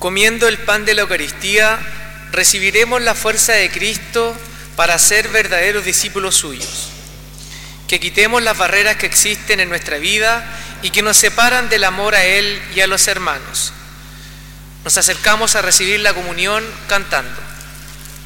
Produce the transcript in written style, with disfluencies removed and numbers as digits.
Comiendo el pan de la Eucaristía, recibiremos la fuerza de Cristo para ser verdaderos discípulos suyos. Que quitemos las barreras que existen en nuestra vida y que nos separan del amor a Él y a los hermanos. Nos acercamos a recibir la comunión cantando.